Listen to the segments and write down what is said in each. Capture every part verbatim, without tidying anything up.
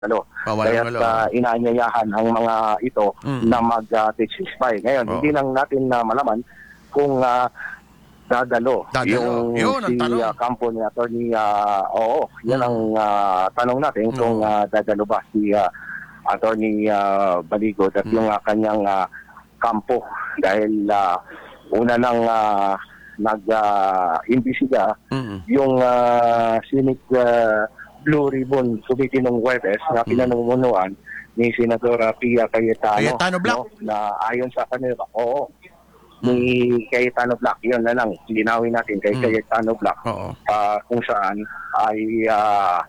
Ano, Oh, kaya walang uh, inaanyayahan ang mga ito Mm. na mag-testify. Ngayon, Oo. hindi lang natin na malaman kung uh, dadalo, Dadalo. yung Yun ang si tanong. uh, kampo ni Attorney, uh, oo, yan Mm. ang uh, tanong natin kung Oo. uh, dadalo ba si uh, Attorney uh, Baligot at Mm. yung uh, kanyang uh, kampo dahil uh, una nang uh, nag-imbisiga Mm. yung uh, Senate uh, Blue Ribbon Committee ng Huwebes na pinanungunuan ni Senadora Pia Cayetano, Cayetano Black. no, na ayon sa kanila, oo, ni Cayetano Black, yun na lang, linawin natin kay Mm. Cayetano Black, Oo. uh, kung saan ay uh,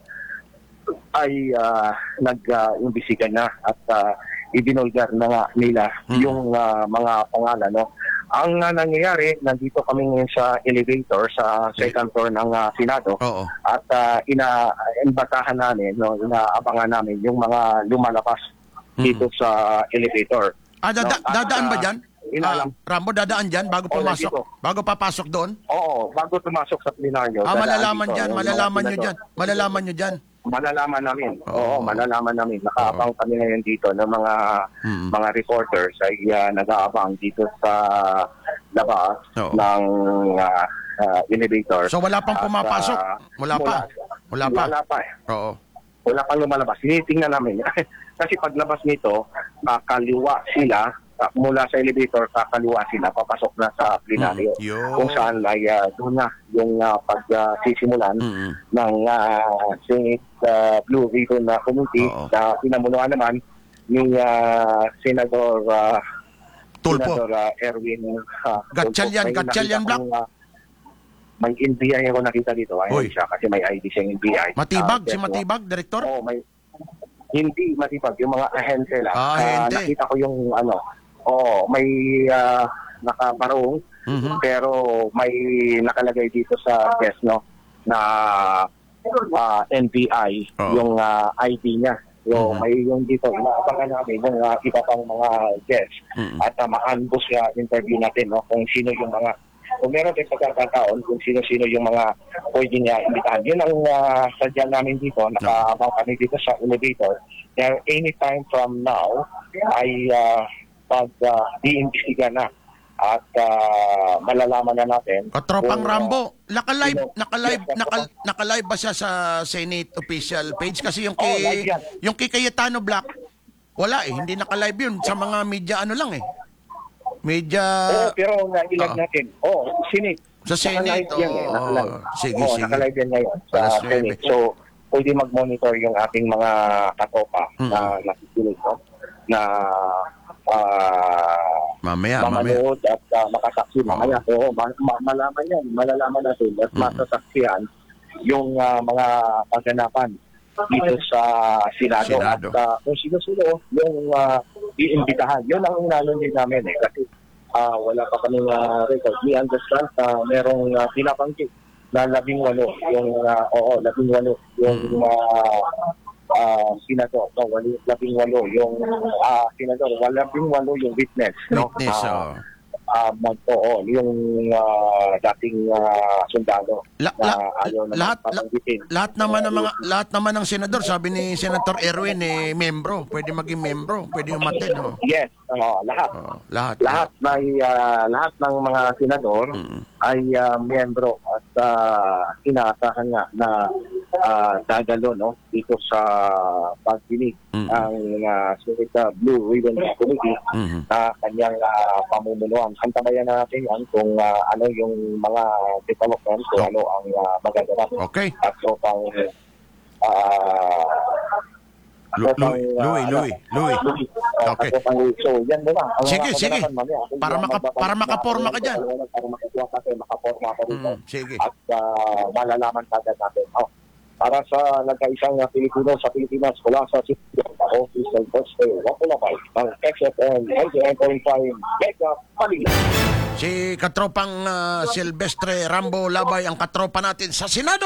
ay uh, nag-imbisiga uh, na at uh, ibinulgar na nga nila Mm. yung uh, mga pangalan, no. Ang uh, nangyayari, nandito kami ngayon sa elevator sa second floor ng uh, Senado Oo. at uh, ina-imbatahan namin, no, inaabangan namin yung mga lumalabas dito Mm. sa elevator. Ah, dada- No, at, dadaan ba uh, dyan? Inalam. Ah, Rambo, dadaan dyan bago Oo, pumasok? dito. Bago papasok doon? Oo, bago tumasok sa plenaryo. Ah, dadaan malalaman dito dyan, yung mga malalaman nyo senador. dyan. Malalaman nyo dyan. Malalaman namin. Oo. Oo, malalaman namin. Nakaabang kami ngayon dito ng mga Mm. mga reporters ay uh, nag-aabang dito sa labas Oo. ng uh, uh, elevator. So wala pang At, pumapasok? uh, Wala pa? Wala pa? Wala pa eh. Oo. Wala pang lumalabas. Tinitingnan namin. Kasi paglabas nito, kakaliwa sila, uh, mula sa elevator, kakaliwa sila, papasok na sa plenaryo. Mm, yun. Kung saan ay uh, doon na yung uh, pagsisimulan Mm-mm. ng uh, Senate uh, Blue Ribbon na Committee Oo. na pinamunuan naman ni uh, Senador uh, Tulpo. Senador uh, Erwin uh, Gatchalian, Tulfo. May Gatchalian nakita Black. akong, uh, may N B I ako nakita dito. Hoy. Ayun siya kasi may I D siyang N B I. Matibag? Uh, Si yes, Matibag, Director? Oo, may hindi matibag yung mga ahente lang. Ah, Ah, ahente. nakita ko yung ano, oh, may uh, nakabarong Mhm. pero may nakalagay dito sa desk, no, na uh, N B I Oo. yung uh, I D niya. Yung Mhm. may yung dito inaabangan namin yung uh, iba pang mga guests Mhm. at uh, ma-ambush uh, interview natin, no, kung sino yung mga kung meron tayong pagkakataon kung sino-sino yung mga pwede niya imbitahan. Yun ang uh, sadya namin dito. Nakaabang kami dito sa elevator. Kaya anytime from now ay uh, pag uh, di-imbestiga na at uh, malalaman na natin. Katropang kung, uh, Rambo, naka-live, sino- naka-live, Yes, naka, naka-live ba siya sa Senate official page? Kasi yung Oh, kay, live yan. yung kay Cayetano Black, wala eh, hindi naka-live yun. Sa mga media ano lang eh. Media, Oo, pero nailag Oo. natin. Oo, Senate. Sa Senate, Nakalive yan eh. oo. Nakalive. Sige, Oo, sige. nakalive yan ngayon sa Alas Senate. nuwebe. So, pwede mag-monitor yung ating mga katopa Mm. na nakikinig, no? Na ah, mamaya, mamaya. mamanood at uh, makasaksi Oo. mamaya. Oo, ma- ma- malaman yan. Malalaman natin at Mm. masasaksihan yung ah, mga pagganapan dito sa Senado. Senado. At uh, kung sino-sino yung uh, iimbitahan. Yun ang inalon din namin eh. Kasi ah, wala pa kami uh, record. We understand na merong uh, pinapanggit na labing walo. Yung, uh, oo, labing walo. Yung uh, uh, senador. No, wali, labing walo. Yung uh, senador. Labing walo yung witness. No? Witness, Ah, oh. ah, mag, oo, yung uh, dating uh, sundalo La- na la- ayaw na lahat, la- papanggitin. lahat naman ng mga lahat naman ng senador, sabi ni Senator Erwin eh membro, pwede maging membro, pwede umattend, no. Yes, oo, lahat. Oh, lahat. Lahat may ah, lahat ng mga senador Mm. ay ah, miyembro at uh, inaasahan nga na ah, dadalo, no, dito sa pagdinig Mm. ang uh, Senate Blue Ribbon Committee Mhm. na kanyang uh, pamumunuan. Antabayan na natin yan kung ah, ano yung mga development, kung Oh. ano ang uh, magaganap. Okay. At so pang ah Lu- tropang, Louie, ah, Louie, ano, Louie, Louie. Oh, Okay. tropang Louie. So, yan muna. Ang Sige, mga sige. kaganapan, mamaya, ako Para yung maka- magbabalik para na makaporma ako ka dyan. yung Para makakuha ka tayo, makaporma ka rito. Mm, sige. At ah, malalaman kagad natin. Oh, para sa nagkaisang uh, Pilipino sa Pilipinas, mula sa City of Eastern Coast, wako na kayo ng X F M ninety-nine point five Mega Manila. Si katropang ah, Silvestre Rambo Labay ang katropa natin sa Senado.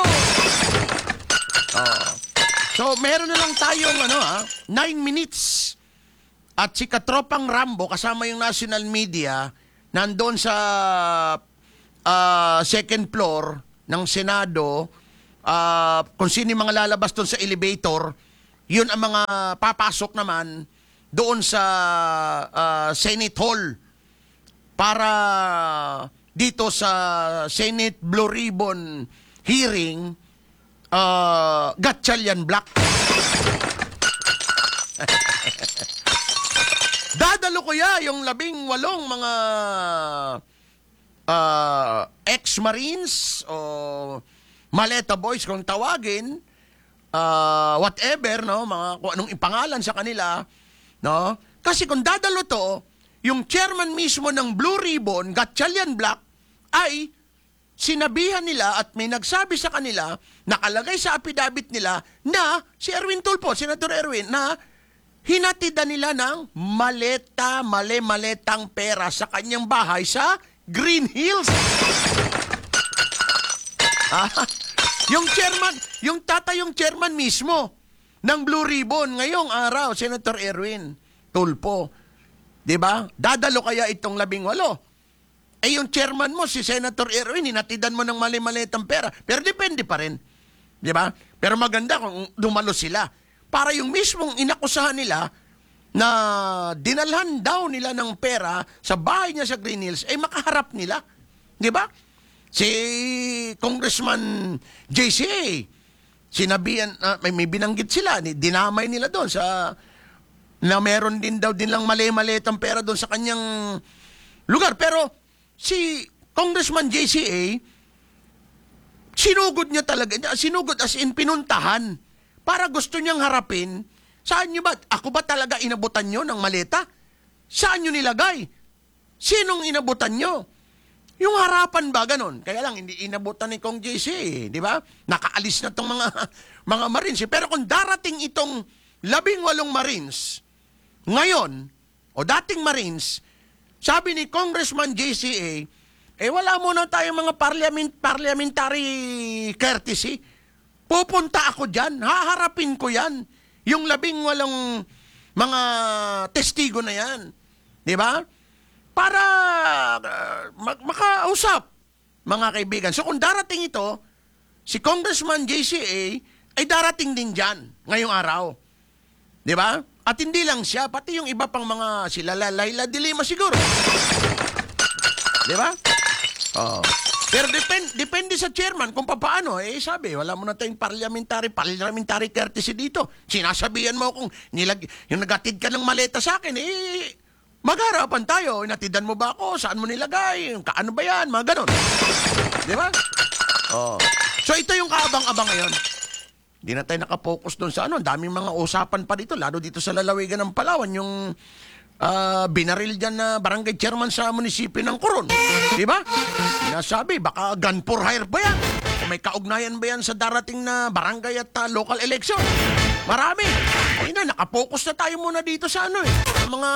Oh. So, meron na lang tayong ano ah, nine minutes. At si katropang Rambo kasama yung national media nandoon sa ah, second floor ng Senado. Ah, kung sino yung mga lalabas doon sa elevator, yun ang mga papasok naman doon sa uh, Senate Hall para dito sa Senate Blue Ribbon hearing, uh, Gatchalian Black. Dadalo ko ya yung labing walong mga uh, ex-Marines o Maleta Boys kung tawagin, uh, whatever, no, mga kung anong ipangalan sa kanila, no? Kasi kung dadalo to, yung chairman mismo ng Blue Ribbon, Gatchalian Black, ay sinabihan nila at may nagsabi sa kanila, nakalagay sa affidavit nila na si Erwin Tulfo, Senator Erwin, na hinatidan nila ng maleta, male-maletang pera sa kanyang bahay sa Green Hills. Ah, yung chairman, yung tatayong chairman mismo ng Blue Ribbon ngayong araw, Senator Erwin Tulfo. 'Di ba? Dadalo kaya itong labing walo? Eh yung chairman mo, si Senator Erwin, hinatidan mo ng mali-malitang pera. Pero depende pa rin. 'Di ba? Pero maganda kung dumalo sila. Para yung mismong inakusahan nila na dinalhan daw nila ng pera sa bahay niya sa Green Hills, ay makaharap nila. 'Di ba? Si Congressman J C A, sinabihan, uh, may, may binanggit sila, dinamay nila doon sa, na meron din daw din lang mali-malitang pera doon sa kanyang lugar. Pero si Congressman J C A, sinugod niya talaga, sinugod as in pinuntahan, para gusto niyang harapin, saan niyo ba, ako ba talaga inabutan niyo ng maleta? Saan niyo nilagay? Sinong inabutan niyo? Yung harapan ba, ganon? Kaya lang, hindi inabutan ni Kong J C, di ba? Nakaalis na tong mga, mga Marines. Pero kung darating itong labing walong Marines, ngayon, o dating Marines, sabi ni Congressman J C A, eh wala muna tayong mga parliament, parliamentary courtesy. Pupunta ako dyan, haharapin ko yan. Yung labing walong mga testigo na yan. Di ba? Para uh, mag- makausap, mga kaibigan. So kung darating ito, si Congressman J C A ay darating din dyan ngayong araw. Di ba? At hindi lang siya, pati yung iba pang mga sila Laila de Lima siguro. Di ba? Oh. Pero depend, depende sa chairman kung paano. Eh sabi, wala mo na tayong parliamentary, parliamentary courtesy dito. Sinasabihan mo kung nilag, yung nagatid ka ng maleta sa akin, eh, magharapan tayo. Inatidan mo ba ako? Saan mo nilagay? Kaano ba yan? Mga ganon. Di ba? Oh. So ito yung kaabang-abang ngayon. Hindi na tayo nakapokus doon sa ano. Daming mga usapan pa dito. Lalo dito sa lalawigan ng Palawan. Yung uh, binaril dyan na barangay chairman sa munisipyo ng Coron. Di ba? Nasabi, baka gun for hire ba yan? O may kaugnayan ba yan sa darating na barangay at uh, local election? Marami. Ay na, nakapokus na tayo muna dito sa ano eh. Mga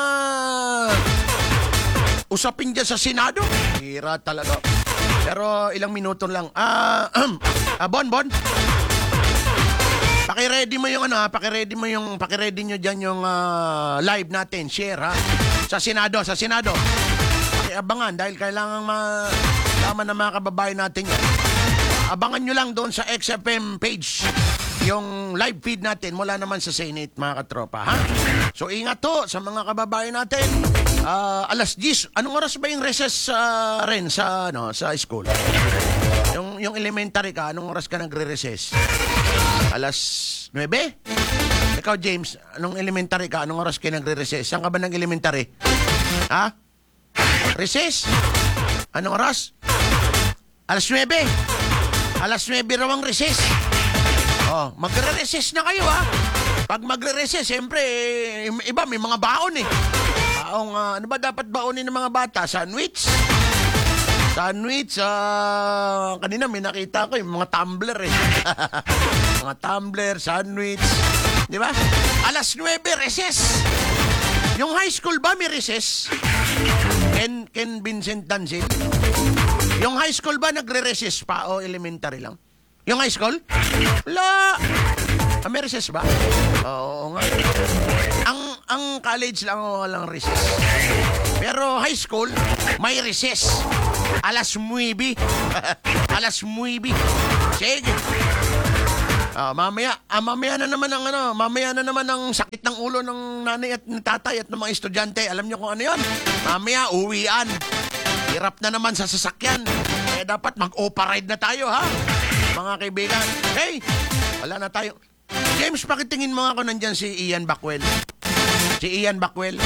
usapin dyan sa Senado. Hira talaga. Pero ilang minuto lang. Ah, uh, uh, Bon, Bon. Paki-ready mo yung ano ha, paki-ready mo yung, paki-ready nyo dyan yung uh, live natin. Share ha. Sa Senado, sa Senado. Paki-abangan dahil kailangan malaman ng mga kababayan natin yan. Abangan nyo lang doon sa X F M page. Yung live feed natin mula naman sa Senate, mga katropa, ha? So, ingat to sa mga kababayan natin. Uh, alas diyes, anong oras ba yung recess uh, rin sa, ano, sa school? Yung, yung elementary ka, anong oras ka nagre-recess? Alas nuwebe? Ikaw, James, anong elementary ka, anong oras ka nagre-recess? Saan ka ba ng elementary? Ha? Recess? Anong oras? Alas nuwebe. Alas nuwebe raw ang recess. Oh, magre-recess na kayo ha. Pag magre-recess, siyempre, iba may mga baon eh. Baong, uh, ano ba dapat baonin ng mga bata? Sandwich? Sandwich, uh, kanina may nakita ko yung mga tumbler eh. Mga tumbler, sandwich. Di ba? Alas nuwebe, recess. Yung high school ba may recess? Ken, Ken Vincent Danzig? Yung high school ba nagre-recess pa o elementary lang? Yung high school? Wala. Ah, may recess ba? Oo nga. Ang ang college lang walang recess. Pero high school, may recess. Alas nuwebe. Alas nuwebe. Sige. Ah, mamaya, ah, mamaya na naman ang ano, mamaya na naman ang sakit ng ulo ng nanay at ng tatay at ng mga estudyante. Alam niyo kung ano 'yon? Mamaya uwian. Hirap na naman sa sasakyan. Kaya dapat mag-operate na tayo, ha? Mga kaibigan. Hey, wala na tayo. James, pakitingin mo ako nandyan si Ian Backwell. Si Ian Backwell.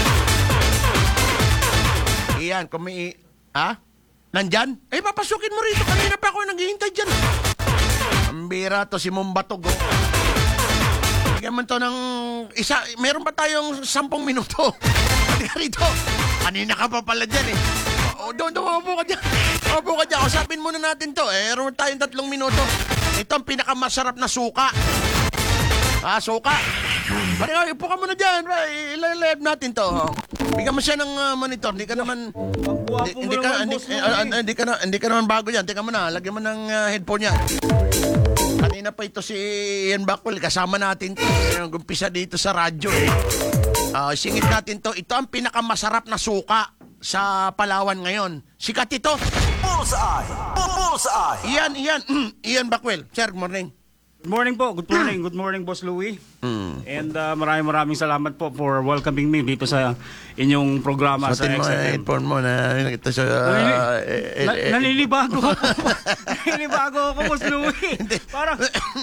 Ian, kung may... Ha? Nandyan? Eh, papasukin mo rito. Kanina pa ako naghihintay dyan. Ang bira to si Mumbatog. Oh. Bigyan mo to ng isa. Meron pa tayong sampung minuto. Halika rito. Kanina ka pa pala dyan eh. O, doon, doon, upo ka dyan. Upo ka dyan. Usapin muna natin to. Eh, meron tayong tatlong minuto. Ito ang pinakamasarap na suka. Ah, suka. Bari, upo ka muna dyan. I-live natin to. Bigyan mo siya ng uh, monitor. Hindi ka naman... Hindi, hindi ka, hindi, eh, uh, hindi, ka na, hindi ka naman bago yan. Teka mo na. Lagyan mo ng uh, headphone yan. Kanina pa ito si Ian Backwell. Kasama natin to. Yung gumpisa dito sa radyo. Eh. Uh, singit natin to. Ito ang pinakamasarap na suka sa Palawan ngayon. Sikat ito. Bullseye! Bullseye! Ian, Ian. Ian Backwell. Sir, good morning. Good morning po. Good morning. Good morning, Boss Louie. Mm. And uh, maraming maraming salamat po for welcoming me dito sa inyong programa sa Suotin mo X M. yung headphone mo na ito sa... Nanili- Uh, eh, Na- eh, nanilibago ako. Nanilibago ako, Boss Louie. Parang,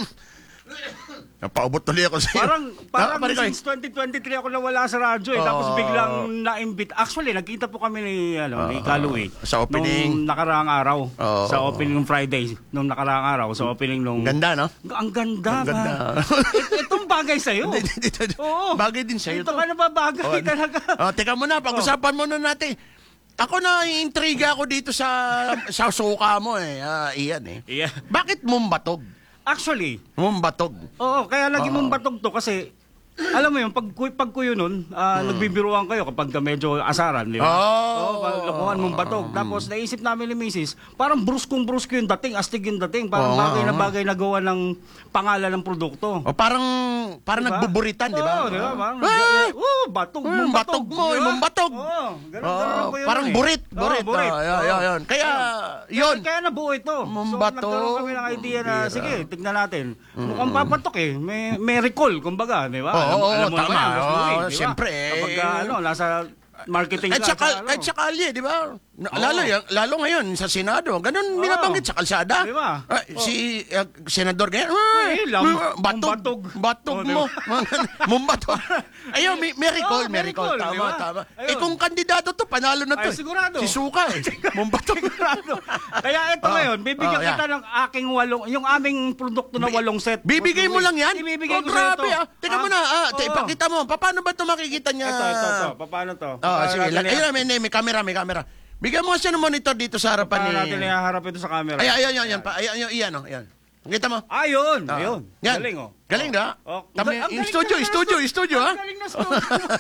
Napaubot tuloy ako sa'yo. parang, parang Ah, balik since twenty twenty-three ako nawala sa radyo eh. Tapos Oh. biglang na-invite. Actually, nagkita po kami ni, ano, ni Kaluwi. Sa opening. Nung nakaraang araw. Oh. Sa opening ng Friday. Nung nakaraang araw. Sa opening nung... Ganda, no? Ang ganda. Ang ganda. ba? It- Itong bagay sa'yo. Hindi, hindi, hindi. Oo. Bagay din sa'yo Ito to. ka na ba bagay Oh, talaga? Oh, teka muna, pag-usapan muna natin. Ako na intriga ako dito sa sa suka mo eh. Ah, iyan eh. Yeah. Bakit mumbatog? Actually, Mumbatog. oo, kaya naging Oo. mong batog to kasi alam mo yun, pag, pag kuyo nun, ah, nagbibiruan kayo kapag ka medyo asaran, di ba? Oh. Oo, pag lokohan mong batog. Tapos naisip namin ni Missus, parang bruskong-brusko yung dating, astig yung dating. Parang Oo nga, bagay na oo nga. bagay na gawa ng pangalan ng produkto. O parang parang Diba? nagbuburitan, di ba? Oo, di ba? Parang, Ah! oh, batog, Hmm, mong batog mo, di ba? mong batog. Oo, ganun, Oo, ganun ko yun parang eh. burit, Oo, burit. burit. Ah, yun, Oo. yun, yun. Kaya, yun. Kaya, kaya nabuo ito. Mong So, batog. nagkaroon kami ng idea na, Bira. sige, tignan natin. Mukhang papatok eh. May, may recall, kumbaga, di ba? Oo, Alam- oo, alam mo tama. naman, Boss Oo, Louie, di ba? siyempre, eh. Kapag ah, ano, nasa marketing Kahit ka. sa, kal- ano. kahit sa kalye, di ba? Na- Oo. Lalo, yan- lalo ngayon sa Senado. Ganun Oo. binabanggit sa kalsada. Di ba? Ah, si uh, Senador ganyan. Eh, lam- batog. mumbatog. Batog Oo, di mo. ba? Mumbatog. Ayun, may, may recall, Oo, may may recall. recall, di Tama, ba? tama. Ayun. Eh kung kandidato to, panalo na to. Ay, eh. sigurado. Si Suka eh. Mumbatog. Kaya ito Oo. ngayon, bibigyan Oo, yan. kita ng aking walong, yung aming produkto na Bi- walong set. Bibigay mo lang yan? Ibibigay Oh, ko sa grabe ito. ah. Teka mo na, ah, te- ipakita mo. Paano ba ito makikita niya? Ito, ito, ito. Paano to? Oh, Paano sige. natin Ayun, i- may, may camera, may camera. Bigyan mo siya ng monitor dito sa harapan Paano ni... natin ihaharap ito sa camera? Ay, ay, ay, ay, yan. pa- Ay, ay, iyan, oh, yan. Kita mo? Ayun, Ah. ayun. Yan. Galing oh. Galing na. Oh, Tama, ang yung galing studio, talaga studio, na- studio, ha? Ang galing na studio.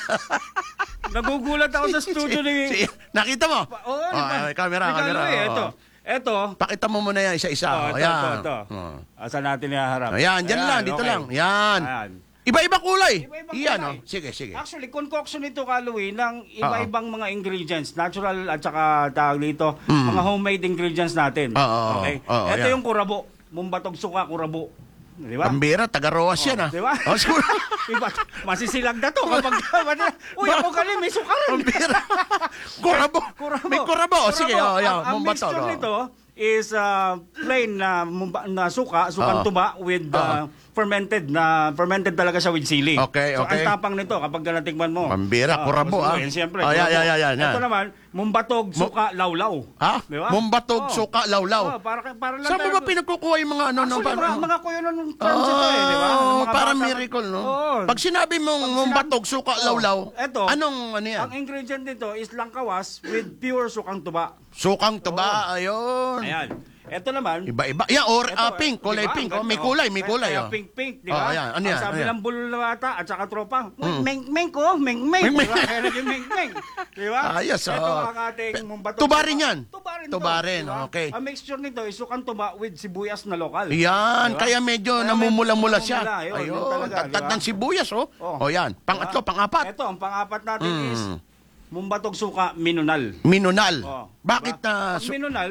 Nagugulat ako sa studio ni... Si- Nakita mo? Oo, Oh, di ba? ay, camera, Ni camera. Calue, oh. Ito. Ito. Pakita mo muna yan, isa-isa. Oh, Oh, ito, yan. ito, ito. Oh. Asan natin ihaharap? Ayan, dyan lang, dito okay. lang. Yan. Ayan. Iba-iba kulay. Iba-ibang Iyan, kulay. oh. Sige, sige. Actually, concoction ito, Kaluwi, ng iba-ibang mga ingredients. Natural at saka tawag dito, mga homemade ingredients natin. Mm. Oo, okay? oo, Ito yan. yung kurabo. Mumbatog suka, kurabo. Di ba? Pambira, taga-roas yan, ah. Di ba? Oh, siguro. Diba? Masisilag na to kapag... Uy, ako galing, may sukaran. Pambira. Kurabo. Kurabo. May kurabo. Oh, sige, oh, yan. Ang, ang Mumbatog, mixture oh. nito is uh, plain na, mumba- na suka, sukang Oo. tuba with uh, fermented na fermented talaga siya with sili. Okay, so, okay. ang tapang nito kapag natikman mo. Pambira, Ah, kurabo, gusto mo, ah. yan, siyempre. Oh, yan, kurabo. yan, yan, yan, yan. Ito naman, mumbatog, suka, lawlaw. Ha? Di ba? Mumbatog, Oo. suka, lawlaw. Oo, para, para lang Saan mo tayo- ba pinagkukuha yung mga ano? no, Actually, pa- mga, mga kuyo ng terms ito eh, di ba? Oh, Mga para bata- miracle, no? Oo. Pag sinabi mong Pag mumbatog, sinabi- suka, Oo. lawlaw, Eto, anong ano yan? Ang ingredient nito is langkawas with pure sukang tuba. Sukang tuba, ayun. Ayan. Ito naman, Iba-iba. Yan, or Ito, ah, pink, kulay diba? pink. Oh, may Ito, kulay, may kulay. Kaya Oh. pink-pink, di Oh, ba? ayan. Ano yan? Ang sabi Ano yan? ng bulata at saka tropa, meng meng ko, meng meng. Meng-meng. Di ba? Kaya naging meng meng. Di ba? Ayos, Ito oh. ang ating mumbato. Tuba rin yan? Tuba rin. Tuba to, rin, di ba? okay. Ang mixture nito is sukang tuba with sibuyas na lokal. Yan, Diba? kaya medyo Kaya namumula-mula medyo siya. namumula, yun, yun Ayun, talaga, tatad diba? ng sibuyas, oh. Oh. Oh, yan. Pangatlo, Diba? pangapat. Ito, ang pangapat natin Mm. is mumbatog suka minunal. Minunal. Oh, Bakit diba? na... Ang minunal,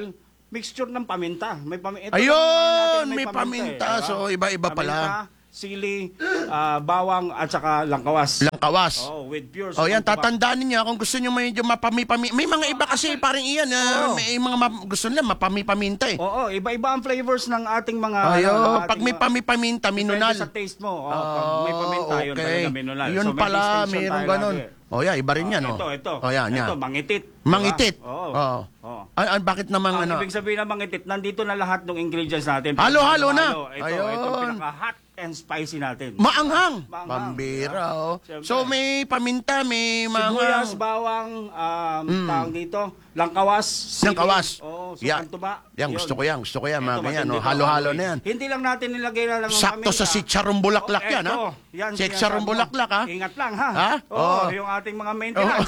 mixture ng paminta. May paminta. Ayun, may paminta. So, iba-iba pala. Paminta, sili, ah, bawang, at saka langkawas. Langkawas. Oh, with pure O yan, sukang tuba. tatandaan ninyo kung gusto nyo medyo mapami-pami. May mga iba kasi parang iyan, ah, Oo. may mga ma- gusto nila mapami-paminta eh. Oo, iba-iba ang flavors ng ating mga... Ayo, ano, ng pag ating may mga- pami-paminta, minunal. Depende sa taste mo. Oh, pag may paminta, yun okay. talaga minunal. Yun So, may pala, distinction mayroong tayo ganun. lagi. O yan, iba rin yan. Ah, oh. ito, ito. O yan, yan. Ito, mangitit. Mangitit. Oo. Oo. Oo. Ay, ay, bakit naman Ang ano? ibig sabihin ng mangitit, nandito na lahat ng ingredients natin. Halo-halo na. Ito, Ayun. ito, pinaka-hot and spicy natin. Maanghang. Maanghang. Pambira, oh. Siyempre. So, may paminta, may Sibuyas, maanghang. bawang, um, tawag dito, langkawas, sili. Langkawas. Oo, Yan. sukang tuba. Yan, gusto ko yan. Gusto ko yan, Ito, mga ganyan. matindi Oh. to, Halo-halo Kaloy. na yan. Hindi lang natin nilagay na lang ang Sakto sa paminta. sitsarong bulaklak Oh, yan, ha? eto. Yan, Sitsarong sinasabi mo. bulaklak, ha? Ingat lang, ha? Ha? Oo, Oo. yung ating mga maintenance.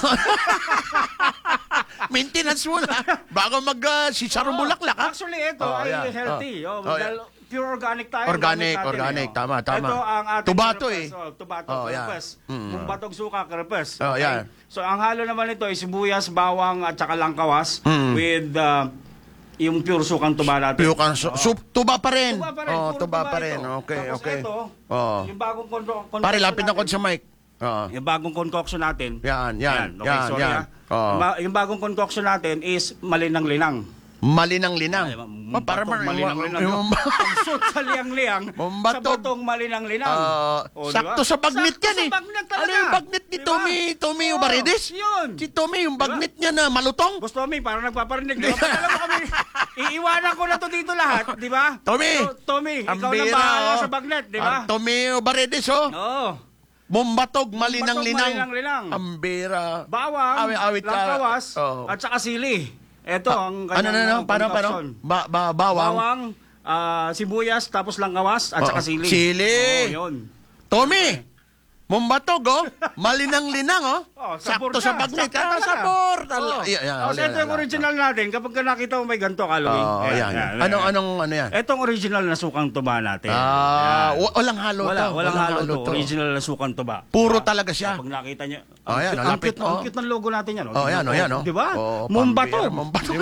Maintenance muna. Bago mag uh, sitsarong Oo. bulaklak, ha? Actually, ito Oh, ay yan. healthy. Oh. Oh, Oh, dahil pure organic tayo. Organic, gamit natin, organic. eh, oh. Tama, tama. Ito ang ating Tubato, krepes, eh. Oh, tubato, Oh, yan. krepes. Mm. Mumbatog suka, krepes. Oh, yan. So, ang halo naman ito ay sibuyas, bawang, at saka langkawas Mm. with uh, yung pure sukang tuba natin. Piyok ang su- Oo. sup, tuba pa rin. Tuba pa rin. Oh, puro tuba pa rin. ito. Okay, Tapos okay. ito, Oh. yung bagong kondo- concoction Pare, lapit na natin. kon sa mic. Oo. Yung bagong concoction natin. Yan, yan, Okay, yan, sorry, yan. ah. Oo. Yung ba- Yung bagong concoction natin is malinang-linang. Malinang-linang. Ay, Oh, para batong mar- malinang-linang. yung- Pagsuot sa liang-liang, sa Mambatog. batong malinang-linang. Ah, O, di sakto ba? sa bagnet Sakto yan eh. sa bagnet talaga. Ano yung bagnet ni Di ba? Tommy, Tommy Oo, Ubarides? Yun. Si Tommy, yung bagnet niya na malutong? Boss Tommy, parang nagpaparinig. Di ba? Pag alam mo kami, iiwanan ko na to dito lahat, di ba? Tommy! So, Tommy, Ang ikaw na bira, bahala oh. sa bagnet, di Ah, ba? Tommy Ubarides, oh. Oo. Bumbatog, malinang-linang. malinang-linang. Ang bira. Bawang, Awit-awit ka. langkawas, Oo. at saka sili. Ito ang Ano na kanyang na? Paano, paano? concoction. Ba, ba, bawang. Bawang, ah, sibuyas, tapos langkawas, at Oo. saka sili. Sili. Oo, yun. Tommy! Bumbatog, oh. Malinang-linang, oh. Oh, sabor Sakto siya. sa bagnet. Sakto Ah, talaga. sabor. Oh. Tal- Yeah, yeah, Oh, so wala, ito yung wala, original natin. Kapag ka nakita mo may ganito, Kaloy. Oh, yan. Anong, anong, ano yan? Etong original na sukang tuba natin. Ah, Yan. wa- walang halo Wala, to. walang halo to. Original na sukang tuba. Puro talaga siya. Pag nakita niyo, Oh, yan, ang, lapit, cute, ang oh. cute ng logo natin yan. Oh, yan, oh, yan, oh. Di ba? Oh, Mumbatog. pambira, Mumbatog.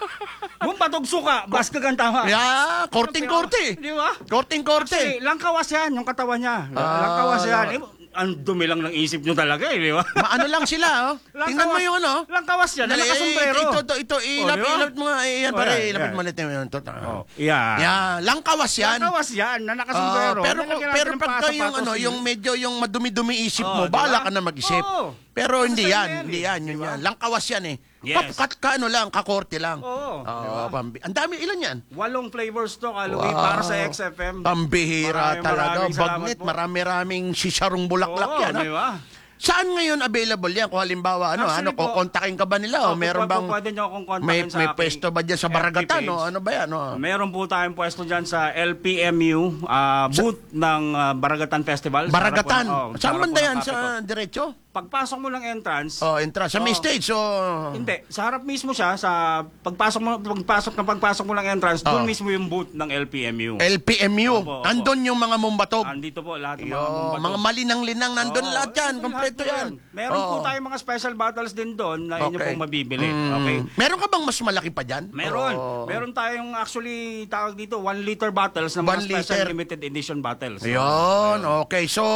Mumbatog suka, baskagan tama. Yeah, korting-korte. Di ba? Korting-korte. Kasi langkawas yan, yung katawan niya. Ah, langkawas yan. lang- Eh, ang dumi lang ng isip nyo talaga, eh, di ba? Maano lang sila, oh. Tingnan mo yung ano. Langkawas yan, Dali, nakasombrero. Ito, ito, ito, ilapit, di ba? ilapit mo nga, eh, yan Oh, pare, yan, ilapit yan. mo ulit yung ito. Oh, yeah. Yan, langkawas yan. Langkawas yan, na Ah, nakasombrero. pero Nilagyan natin pero ng pagka pasapatos, yung ano, eh. yung medyo yung madumi-dumi isip Oh, mo, di bahala ba? ka na mag-isip. Oo. Pero hindi Basta yan, yan, hindi eh. yan, yun Di ba? yan. Langkawas yan eh. Yes. Kat, kat ka ano lang, kakorte lang. Oo, di Oo, ba? pambi- ang dami, ilan yan? Walong flavors to, Kaloy, Wow. para sa X F M. Pambihira Maraming talaga. maraming salamat Bagnet, po. marami-raming sisarong bulaklak Oo, yan. di Ha? ba? Saan ngayon available yan? Kung halimbawa, ano, Actually ano, po, kukontakin ka ba nila? O Oh, meron pwede- bang, Pwede nyo akong kontakin may, sa may aking pwesto ba dyan sa F B Baragatan? page. O ano ba yan? O? Meron po tayong pwesto dyan sa L P M U, ah, booth ng ah, Baragatan Festival. Sa Baragatan? harap po ng- oh, Saan harap banda po ng yan? Sa Capitol. diretso? Pagpasok mo ng entrance, Oh, entra. Sa may Oh. stage, so... hindi, sa harap mismo siya, sa pagpasok mo, pagpasok ng pagpasok mo ng entrance, Oh. doon mismo yung booth ng L P M U. L P M U. Opo, opo. Nandun yung mga mumbatog. Andito po lahat ng mga Yo, bumbato. mga malinang-linang nandun Oo, lahat yan. eh, Kompleto lahat yan. Meron po Oo. tayong mga special battles din doon na inyo Okay. pong mabibili. Mm. Okay? Meron ka bang mas malaki pa dyan? Meron. Oo. Meron tayong actually tawag dito one liter bottles na One mga special liter. limited edition bottles. Ayun, okay. So,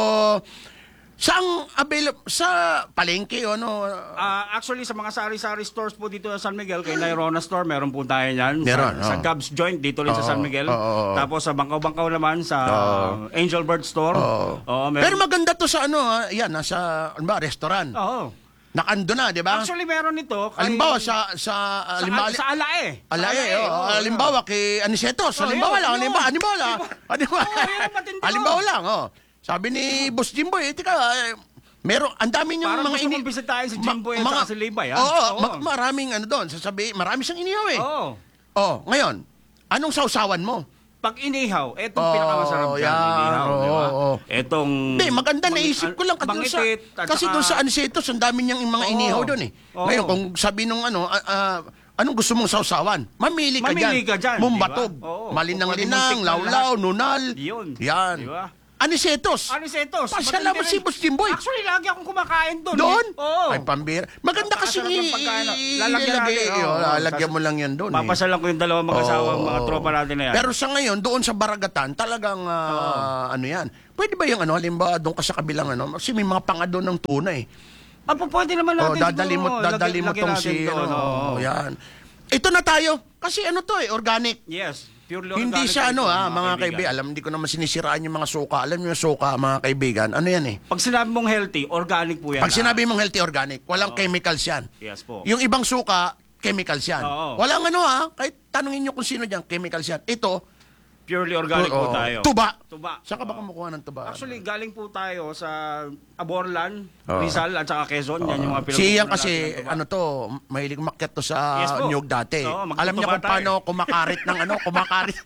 saan available? Sa palengke o ano? Ah, actually sa mga sari-sari stores po dito sa San Miguel, kay Nairona Store, meron po tayo niyan. Meron, Sa, sa oo. Gabs Joint dito rin sa Oo, San Miguel. oo, oo. Tapos sa Bangkaw-Bangkaw naman sa Oo. Angel Bird Store. Oo. Oo, meron. Pero maganda to sa ano, ah, yan, nasa, ano ba, restaurant. Oo. Nakando na, di ba? Actually meron nito kay Halimbawa, sa, sa, sa, halimbawa, sa Alae. Sa Alae, oh, oo, halimbawa kay Anicetos, Oh, halimbawa yun, lang, yun. halimbawa, halimbawa lang, halimbawa, Oo, yun ang matindi halimbawa doon. lang, oh. Sabi ni Boss Jimboy, eh, tika, eh, meron, ang dami niyong Parang mga gusto ini... mong bisitahin si Jimboy at Ma- saka si Libay, ah. Oo, Oo. ma- maraming ano doon, sasabi, marami siyang inihaw eh. Oo. Oh, ngayon, anong sausawan mo? Pag inihaw, etong Oh, pinakamasarap dyan, yan. inihaw, di ba? Oo, oo. Etong... Hindi, maganda Bang- naisip ko lang kasi doon sa, bangitit, at kasi saka- doon sa Anicetos, ang dami niyang mga Oo. inihaw doon eh. Oo. Ngayon, kung sabi nung ano, ah, ah, anong gusto mong sausawan? Mamili ka Mamili dyan. ka dyan, Mumbatog. di ba? Oo. Malinang-linang, Pwede mong tikman lawlaw, nunal. Yun. Yan. Di ba? Anisetos. Anisetos. Pasala mo Matindi si rin. Boss Jimboy. Actually, lagi akong kumakain doon. Doon? Eh. Oo. Ay, pambira. Maganda kasi Napakasarap ng pagkain. Lalagyan ilalagay. natin, oo. Oh, lalagyan mo lang yan doon. Eh. Papasalan ko yung dalawang mag-asawa, Oo. mga tropa natin na yan. Pero sa ngayon, doon sa Baragatan, talagang ah, ano yan. Pwede ba yung ano, halimbawa doon ka sa kabilang ano, kasi may mga panga doon ng tuna eh. Apo, pwede naman Oh, natin. dadali mo, siguro. dadali mo Lagyan- tong lagyan si, natin doon, ano, oo. oh, yan. Ito na tayo. Kasi ano to eh, organic. Yes. Purely Hindi organic siya ito, ano ah, mga kaibigan. Alam, hindi ko naman sinisiraan yung mga suka. Alam niyo yung suka, mga kaibigan. Ano yan eh? Pag sinabi mong healthy, organic po yan. Pag ah. sinabi mong healthy organic, walang chemicals yan. Yes po. Yung ibang suka, chemicals yan. Oo. Walang ano ha, kahit tanungin nyo kung sino dyan, chemicals yan. Ito, Purely organic oo, po tayo. tuba. Tuba. Saan ka ba kumukuha ng tuba? Actually, galing po tayo sa Aborlan, Oo. Rizal, at saka Quezon. Yan yung mga Si Ian pinagkukunan kasi, natin ng tuba. ano to, mahilig umakyat to sa Yes po. nyug dati. Oo, magtutuba Alam niya kung tayo. paano kumakarit ng ano, kumakarit.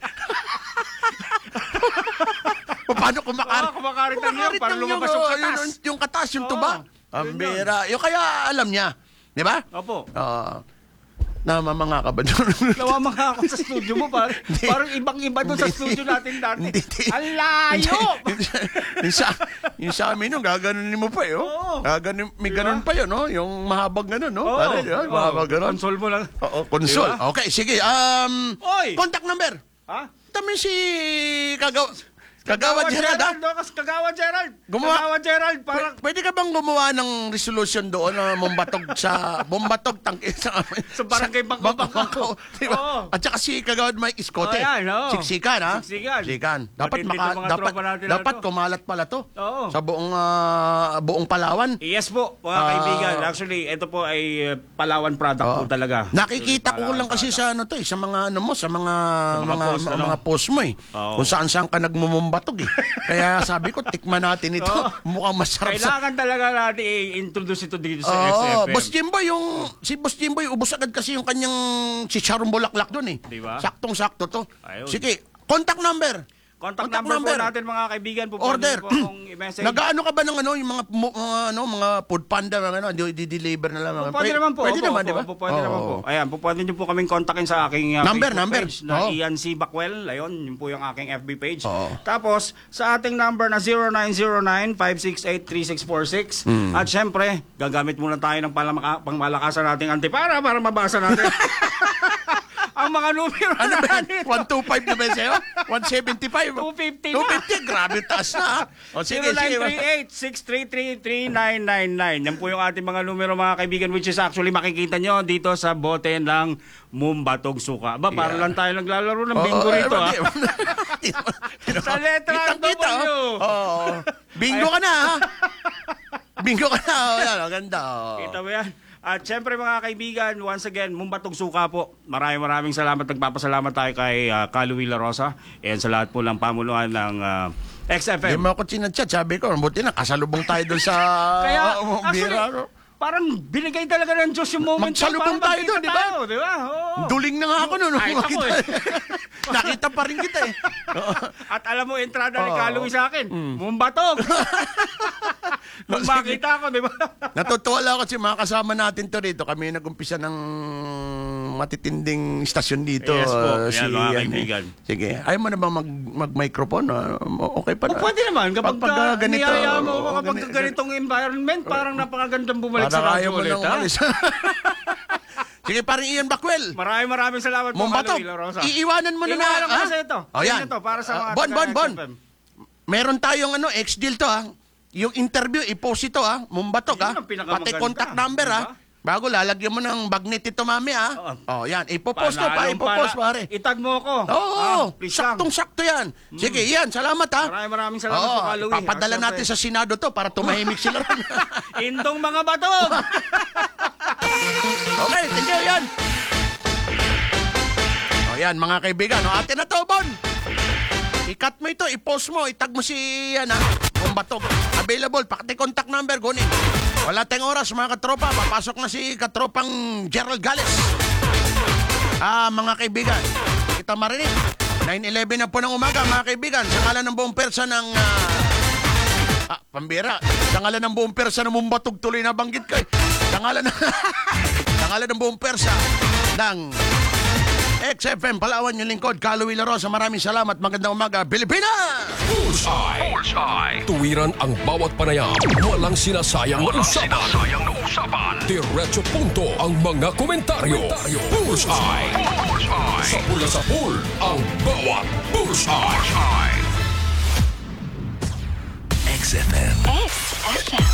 paano kumakarit? Oo, kumakarit ng nyug para lumabas yung oo, katas. Yung, yung katas, yung Oo, tuba. yun Ang yun. bira. Yung kaya alam niya. Di ba? Opo. Oo. namamanga ka ba doon? Nawamanga ako sa studio mo. Parang, parang ibang-iba doon sa Hindi. studio natin dati. Hindi. Ang layo! yung, sa, yung sa amin, no, gaganunin mo pa, eh, oh. Oo. Gaganon, may Diba? ganun pa yun, no? Yung mahabag ganun, no? Oo. Pare, di ba? Oo. Mahabag ganun. Console mo lang. Oo, console. Diba? Okay, sige. Um, Oy! Contact number. Ha? Tama si Kagawa. Kagawa Gerald, ha? no? Kas- Kagawa Gerald. Gumawa- Kagawa Gerald. Parang... P- Pwede ka bang gumawa ng resolution doon na bombatog sa bombatog tangke sa Sa barangay Bangko, Bangko. Diba? Oo. At saka si Kagawad Mike Iskote. Oh, yan, oo. Siksikan, ha? Siksikan. Siksikan. Dapat Matindi maka, tong mga dapat tropa natin na dapat to. kumalat pala to. Oo. Sa buong ah, buong Palawan. Yes po, mga Ah. kaibigan. Actually, ito po ay uh, Palawan product po Oo. talaga. Nakikita ko Palawan lang kasi product. sa ano to eh, sa mga ano mo, sa mga mga mga post, mga, ano? mga post mo eh. Oo. Kung saan-saan ka nagmumumbatog eh. Kaya sabi ko, tikman natin ito. Oo. Mukhang masarap sa Kailangan talaga natin i-introduce ito dito sa X Oo, F M. Boss Jimboy, yung, si Boss Jimboy, ubos agad kasi yung kanyang chicharong bulaklak doon eh. Di ba? Saktong-sakto to. Ayun. Sige, contact number. Contact, number, po natin mga kaibigan. Po Order. po akong i-message. Nagaano ka ba ng ano, yung mga, mo- mga, ano, mga food panda, mga ano, di- di-deliver na lang. mga- Pwede naman po. Pwede Opo, naman, opo, di ba? opo, Pwede Oo. naman po. Ayan, po, pwede nyo po kaming kontakin sa aking uh, Number, Facebook number. page na Oo. Ian C. Backwell. Ayun, yun po yung aking F B page. Oo. Tapos, sa ating number na zero nine zero nine, five six eight, three six four six. Hmm. At syempre, gagamit muna tayo ng palamaka, pangmalakasan nating antipara para mabasa natin. Ang mga numero Ano ba yan? natin. one twenty-five na ba sa'yo? one seventy-five? two fifty na. two fifty, grabe taas na. ha? O sige, zero nine sige. three eight, six three three, three nine nine nine. Yan po yung ating mga numero mga kaibigan, which is actually makikita nyo dito sa bote ng Mumbatog Suka. Ba, para Yeah. lang tayo naglalaro ng Oo, bingo eh, rito, ha? di- Sa letra ng Kitang-kita, W. oh. Oo. Bingo ka na, ha? Bingo ka na. Oh, yan, ang ganda. oh. Kita mo yan? At syempre mga kaibigan, once again, Mumbatog Suka po. Maraming maraming salamat. Nagpapasalamat tayo kay uh, Kaluwi La Rosa and sa lahat po ng pamunuan ng uh, X F Hindi M. mo ako chinachat. Sabi ko, buti na, kasalubong tayo doon sa... Kaya, oh, actually, bira, no? parang binigay talaga ng Diyos yung moment. Magsalubong Parang tayo doon, magkita di ba? tayo, Di ba? Oo. Duling na nga ako noon. Ay, ako Nakita, eh. nakita pa rin kita eh. At alam mo, entrada ni Oo. Kaluwi sa akin, Mm. Mumbatog. Nung makita ko, di ba? Natutuwa lang ako kasi mga kasama natin to rito. Kami nag-umpisa ng matitinding istasyon dito. Yes po. uh, Yan, mga yan, eh. kaibigan. Sige. Ayaw mo na ba mag, mag-microphone? Ah, okay pa na. O, pwede naman. Kapag, Pag- pag, uh, ah, ganito, niyaya mo ako oh, kapag gani- ganitong environment, parang napakagandang bumalik Para sa radyo ayaw mo ulit, nang ha? umalis. Sige, parang Ian Backwell. Maraming maraming salamat po, Mumbatog. Kaluwi La Rosa. Iiwanan mo na na. Iiwanan ko ha? kasi ito. Oh, yan. Ito, para sa mga Ah, Bon, taga Bon, X Bon. F M. Meron tayong ano, ex-deal to ha. Yung interview, i-post ito ha. Mumbatog ha. Yun ang pinakamaganda. Pati contact number ha. Diba? Bago lalagyan mo ng bagnet ito mami ha. Oh, yan. Ipopost ko pa, Panalong ipopost pala. pare. Itag mo ko. Oo, Ah, please lang. saktong-sakto yan. Sige, yan. Salamat ha. Maraming maraming salamat Oo, po, Kaluwi. papadala Ah, natin sa Senado to para tumahimik sila ron. Indong mga batog! Okay, thank you, yan. O yan, mga kaibigan. O, atin na to, Bon. I-cut mo ito, i-post mo, itag mo si, yan ha, Mumbatog. Available, pakati contact number, gunin. Wala tayong oras, mga katropa. Papasok na si katropang Gerald Gales. Ah, mga kaibigan, kita marinig. nine eleven na po ng umaga, mga kaibigan. Sa ngalan ng buong persa ng... ah, Ah, pambira. Sa ngalan ng buong persa ng Mumbatog, tuloy na banggit ko eh. Sa ngalan ng... sa ngalan ng buong persa ng X F M, Palawan yung lingkod, Carlo Willa Rosa. Maraming salamat. Magandang umaga, Pilipinas! Bullseye. Bullseye. Tuwiran ang bawat panayam. Walang sinasayang na usapan. Sinasayang na usapan. Diretso punto ang mga komentaryo. Bullseye. Bullseye. Sa pula sa pool, ang bawat Bullseye. Bullseye. X F M. X F M.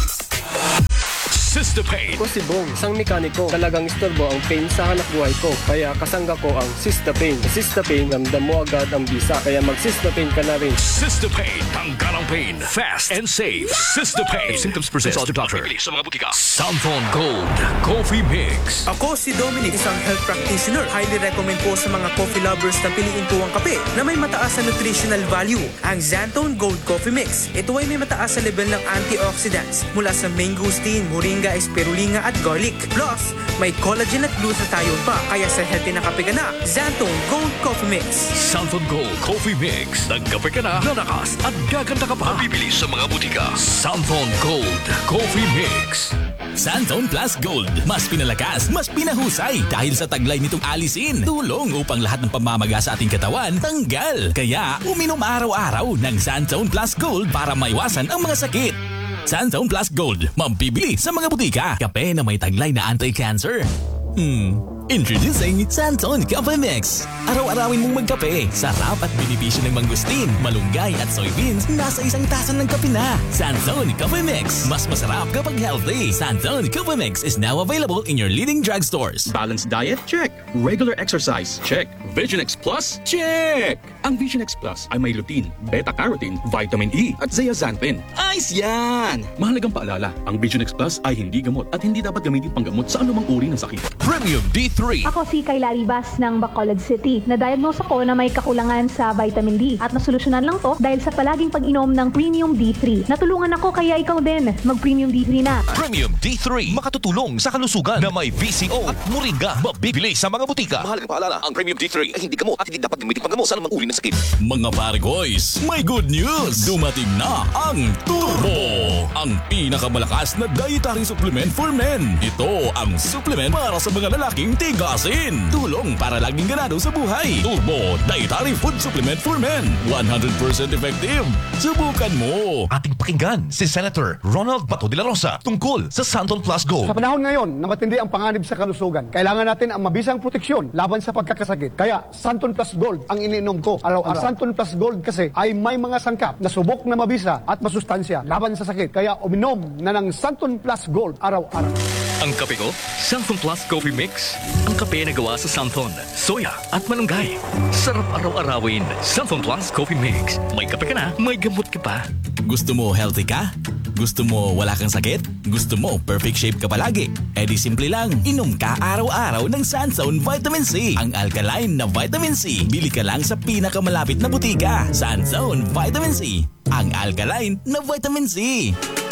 Sister Pain. Ako si Bong, isang mekaniko. Talagang istorbo ang pain sa hanap buhay ko. Kaya kasangga ko ang Sister Pain. Sa Sister Pain, ramdam mo agad ang bisa. Kaya mag-Sister Pain ka na rin. Sister Pain. Tanggal ang pain. Fast and safe. Sister Pain. If symptoms persist, consult your doctor. Sa mga butika. Santon Gold Coffee Mix. Ako si Dominic, isang health practitioner. Highly recommend po sa mga coffee lovers na piliin po ang kape na may mataas na nutritional value. Ang Xantone Gold Coffee Mix. Ito ay may mataas sa level ng antioxidants mula sa mangosteen, moringa, espirulina at garlic. Plus, may collagen at glutathione pa. Kaya sa healthy na kape ka na, Xantone Gold Coffee Mix. Santon Gold Coffee Mix. Nagkape ka na, lalakas at gaganda ka pa. Mabibili sa mga butika. Santon Gold Coffee Mix. Santon Plus Gold. Mas pinalakas, mas pinahusay. Dahil sa taglay nitong alisin, tulong upang lahat ng pamamaga sa ating katawan tanggal. Kaya, uminom araw-araw ng Santon Plus Gold para maiwasan ang mga sakit. Santon Plus Gold, mabibili sa mga butika. Kape na may taglay na anti-cancer. Hmm, introducing Santon Coffee Mix. Araw-arawin mong magkape. Sarap at benepisyo ng mangustin, malunggay at soybeans nasa isang tasa ng kape na. Santon Coffee Mix. Mas masarap kapag healthy. Santon Coffee Mix is now available in your leading drugstores. Balanced diet? Check. Regular exercise? Check. Vision X Plus? Check! Ang Vision X Plus ay may lutein, beta-carotene, vitamin E at zeaxanthin. Ayos yan! Mahalagang paalala, ang Vision X Plus ay hindi gamot at hindi dapat gamitin panggamot sa anumang uri ng sakit. Premium D three. Ako si Kayla Ribas ng Bacolod City. Na-diagnose ako na may kakulangan sa vitamin D at nasolusyonan lang to dahil sa palaging pag-inom ng Premium D three. Natulungan ako kaya ikaw din mag-Premium D three na. Premium D three makatutulong sa kalusugan na may V C O at moringa. Mabibili sa mga butika. Mahalagang paalala, ang Premium D three ay hindi gamot at hindi dapat gamitin panggamot sa anumang uri ng sakit. Mga pare boys, may good news! Dumating na ang Turbo! Ang pinakamalakas na dietary supplement for men. Ito ang supplement para sa mga lalaking tigasin. Tulong para laging ganado sa buhay. Turbo Dietary Food Supplement for Men. one hundred percent effective. Subukan mo! Ating pakinggan si Senator Ronald Bato de la Rosa tungkol sa Santon Plus Gold. Sa panahon ngayon na matindi ang panganib sa kalusugan, kailangan natin ang mabisang proteksyon laban sa pagkakasakit. Kaya Santon Plus Gold ang iniinom ko araw-araw. Ang Santon Plus Gold kasi ay may mga sangkap na subok na mabisa at masustansya laban sa sakit. Kaya uminom na ng Santon Plus Gold araw-araw. Ang kape ko, Santon Plus Coffee Mix. Ang kape na gawa sa Santon, soya at malunggay. Sarap araw-arawin. Santon Plus Coffee Mix. May kape ka na, may gamot ka pa. Gusto mo healthy ka? Gusto mo wala kang sakit? Gusto mo perfect shape ka palagi? E di simple lang, inom ka araw-araw ng Santon Vitamin C. Ang alkaline na Vitamin C. Bili ka lang sa pinakamalapit na butika. Santon Vitamin C. Ang alkaline na Vitamin C.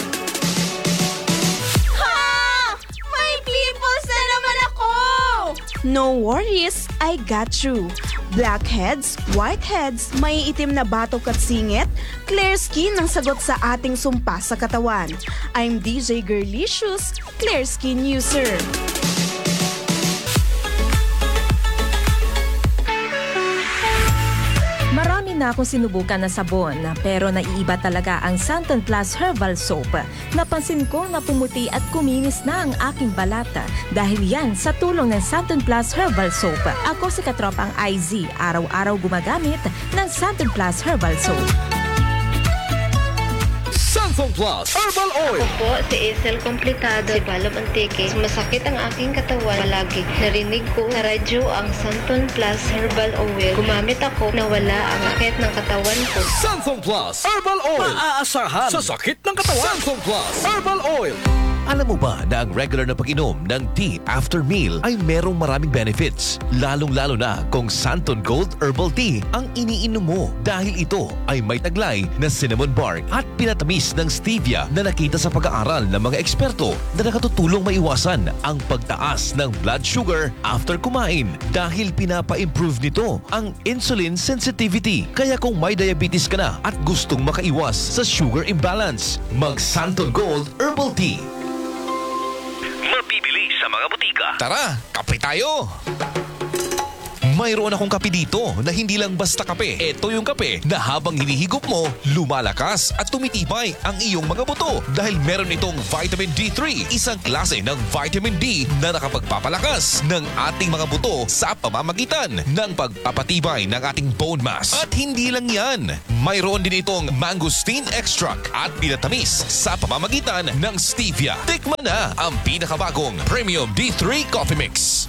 No worries, I got you. Blackheads, whiteheads, may itim na batok at singit, clear skin ang sagot sa ating sumpa sa katawan. I'm D J Girlicious, clear skin user. Marami na akong sinubukan na sabon, pero naiiba talaga ang Santon Plus Herbal Soap. Napansin ko na pumuti at kuminis na ang aking balata dahil yan sa tulong ng Santon Plus Herbal Soap. Ako si Katropang I Z, araw-araw gumagamit ng Santon Plus Herbal Soap. Santon Plus Herbal Oil. Ako po si Isel Complicado, si Balab Antique. Masakit ang aking katawan palagi. Narinig ko sa radyo ang Santon Plus Herbal Oil. Gumamit ako na wala ang sakit ng katawan ko. Santon Plus Herbal Oil. Maaasahan sa sakit ng katawan. Santon Plus Herbal Oil. Alam mo ba na ang regular na pag-inom ng tea after meal ay merong maraming benefits? Lalong-lalo na kung Santon Gold Herbal Tea ang iniinom mo dahil ito ay may taglay na cinnamon bark at pinatamis ng stevia na nakita sa pag-aaral ng mga eksperto na nakatutulong maiwasan ang pagtaas ng blood sugar after kumain dahil pinapa-improve nito ang insulin sensitivity. Kaya kung may diabetes ka na at gustong makaiwas sa sugar imbalance, mag Santon Gold Herbal Tea. Mabibili sa mga butika. Tara, kape tayo! Mayroon akong kape dito na hindi lang basta kape. Ito yung kape na habang hinihigop mo, lumalakas at tumitibay ang iyong mga buto dahil meron itong vitamin D three, isang klase ng vitamin D na nakapagpapalakas ng ating mga buto sa pamamagitan ng pagpapatibay ng ating bone mass. At hindi lang yan, mayroon din itong mangosteen extract at pinatamis sa pamamagitan ng stevia. Tikman na ang pinakabagong Premium D three Coffee Mix.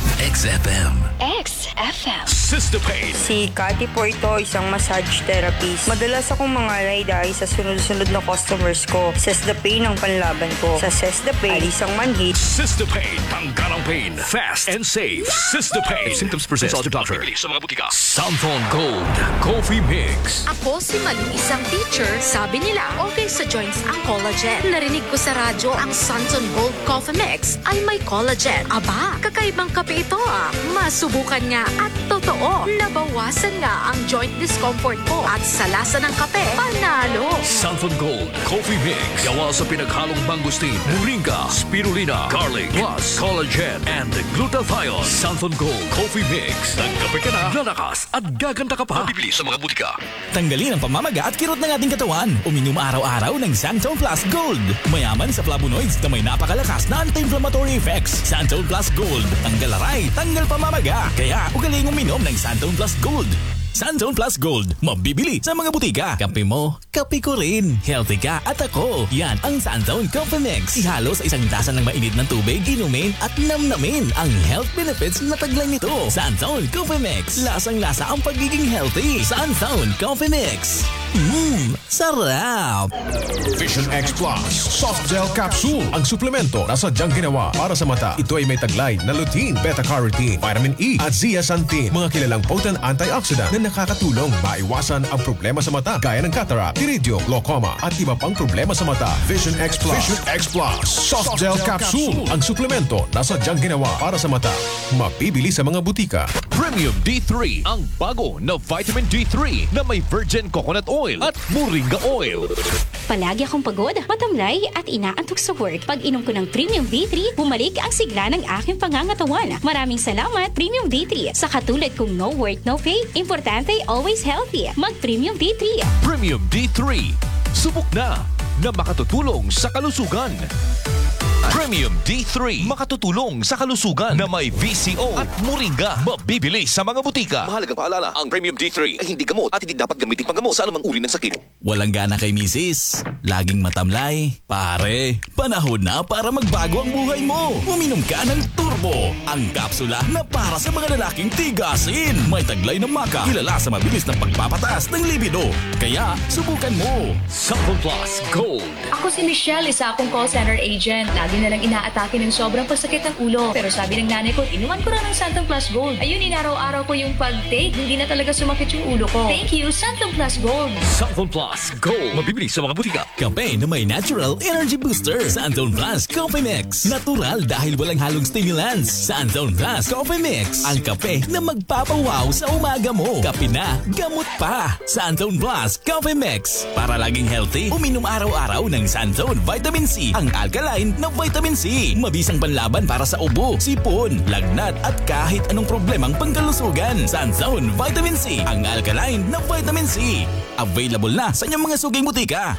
X F M. X F M. Sister Pain. Si Cathy po ito, isang massage therapist. Madalas akong mangalay dahil sa sunod-sunod na customers ko. Sister Pain ang panlaban ko. Sa Sister Pain, alis ang manhid. Sister Pain. Tanggal ang pain. Fast and safe. Sister Pain. If symptoms persist, consult your doctor. Sa mga butika. Santon Gold Coffee Mix. Ako si Malu, isang teacher. Sabi nila, okay sa joints ang collagen. Narinig ko sa radyo ang Santon Gold Coffee Mix ay may collagen. Aba, kakaibang kape ito ah. Masubukan nga at totoo. Nabawasan nga ang joint discomfort ko at sa lasa ng kape, panalo. Santon Gold Coffee Mix. Gawa sa pinaghalong mangosteen, moringa, spirulina, garlic, plus collagen and glutathione. Santon Gold Coffee Mix. Nagkape ka na, lalakas at gaganda ka pa. Bibili sa mga butika. Tanggalin ang pamamaga at kirot ng ating katawan. Uminom araw-araw ng Santon Plus Gold. Mayaman sa flavonoids na may napakalakas na anti-inflammatory effects. Santon Plus Gold. Tanggal aray, tanggal pamamaga. Kaya ugaling uminom ng Santon Plus Gold. Santon Plus Gold. Mabibili sa mga butika. Kape mo, kape ko rin. Healthy ka at ako. Yan ang Santon Coffee Mix. Ihalo sa isang tasa ng mainit ng tubig, inumin at namnamin ang health benefits na taglay nito. Santon Coffee Mix. Lasang-lasa ang pagiging healthy. Santon Coffee Mix. Mmm, sarap! Vision X Plus Soft Gel Capsule. Ang suplemento na sadyang ginawa para sa mata. Ito ay may taglay na lutein, beta-carotene, vitamin E at zeaxanthin. Mga kilalang potent antioxidant na nakakatulong maiwasan ang problema sa mata gaya ng cataract, iridium, glaucoma at iba pang problema sa mata. Vision X Plus. Vision X Plus Soft Gel Capsule. Ang suplemento na sadyang ginawa para sa mata. Mabibili sa mga butika. Premium D three, ang bago na vitamin D three na may virgin coconut oil at moringa oil. Palagi akong pagod, matamlay at inaantok sa work. Pag inom ko ng Premium D three, bumalik ang sigla ng aking pangangatawan. Maraming salamat, Premium D three. Sa katulad kong no work, no pay, importante, always healthy. Mag-Premium D three. Premium D three. Subok na na makatutulong sa kalusugan. Premium D three. Makatutulong sa kalusugan na may V C O at moringa. Mabibili sa mga butika. Mahalagang paalala, ang Premium D three ay hindi gamot at hindi dapat gamitin panggamot sa anumang uri ng sakit. Walang gana kay misis, laging matamlay. Pare, panahon na para magbago ang buhay mo. Uminom ka ng Turbo, ang kapsula na para sa mga lalaking tigasin. May taglay ng maka, kilala sa mabilis na pagpapataas ng libido. Kaya, subukan mo. Santon Plus Gold. Ako si Michelle, isa akong call center agent. Lagi na lang inaatake ng sobrang pagsakit ng ulo. Pero sabi ng nanay ko, inuman ko na ng Santon Plus Gold. Ayun, inaraw-araw ko yung pag-take. Hindi na talaga sumakit yung ulo ko. Thank you, Santon Plus Gold. Santon Plus Gold. Mabibili sa mga butika. Kape na may natural energy booster. Santon Plus Coffee Mix. Natural dahil walang halong stimulants. Santon Plus Coffee Mix. Ang kape na magpapawaw sa umaga mo. Kape na, gamot pa. Santon Plus Coffee Mix. Para laging healthy, uminom araw-araw ng Santon Vitamin C. Ang alkaline na vitamin C. Mabisang panlaban para sa ubo, sipon, lagnat at kahit anong problemang pangkalusugan. Santon Vitamin C. Ang alkaline na vitamin C. Available na sa inyong mga suging butika.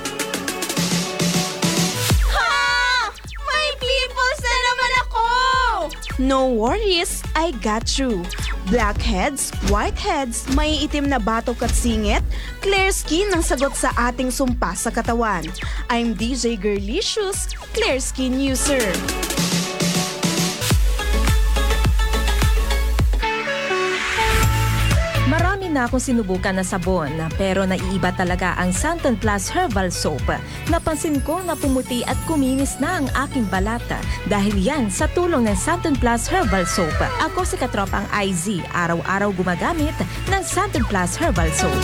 Ha! May pimples na naman ako! No worries, I got you. Blackheads, whiteheads, may itim na batok at singit, clear skin ang sagot sa ating sumpa sa katawan. I'm D J Girlicious, Clear Skin User. Marami na akong sinubukan na sabon, pero naiiba talaga ang Santon Plus Herbal Soap. Napansin ko na pumuti at kuminis na ang aking balata dahil yan sa tulong ng Santon Plus Herbal Soap. Ako si katropang I Z, araw-araw gumagamit ng Santon Plus Herbal Soap.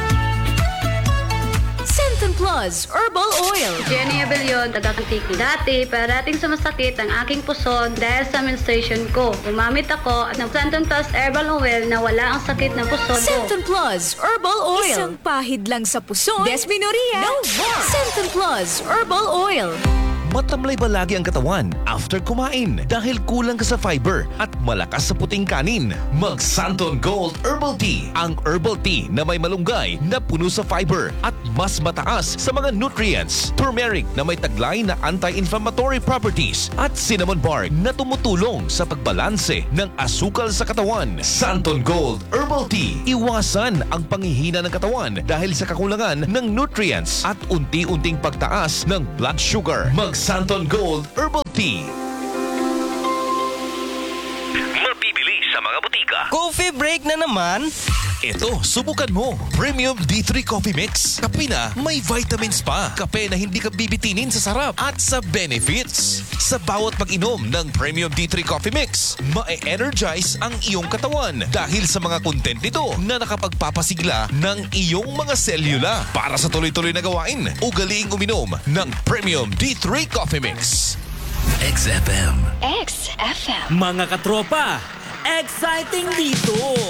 Santon Plus Herbal Oil. Jenny Abellion, taga-Kutiki. Dati, parating sumasakit ang aking puson dahil sa menstruation ko. Gumamit ako ng Santon Plus Herbal Oil na wala ang sakit ng puson ko. Santon Plus Herbal Oil. Isang pahid lang sa puson. Desmenorrhea. No more. Santon Plus Herbal Oil. matamlay ba lagi ang katawan after kumain dahil kulang ka sa fiber at malakas sa puting kanin? Mag Santon Gold Herbal Tea. Ang herbal tea na may malunggay na puno sa fiber at mas mataas sa mga nutrients. Turmeric na may taglay na anti-inflammatory properties at cinnamon bark na tumutulong sa pagbalanse ng asukal sa katawan. Santon Gold Herbal Tea. Iwasan ang panghihina ng katawan dahil sa kakulangan ng nutrients at unti-unting pagtaas ng blood sugar. Mag Santon Gold Herbal Tea. Mabibili sa mga butika. Coffee break na naman? Ito, subukan mo. Premium D three Coffee Mix. Kape na may vitamins pa. Kape na hindi ka bibitinin sa sarap at sa benefits. Sa bawat pag-inom ng Premium D three Coffee Mix, ma-energize ang iyong katawan dahil sa mga content nito na nakapagpapasigla ng iyong mga selula. Para sa tuloy-tuloy na gawain, ugaliing uminom ng Premium D three Coffee Mix. X F M. X F M. Mga katropa, exciting dito!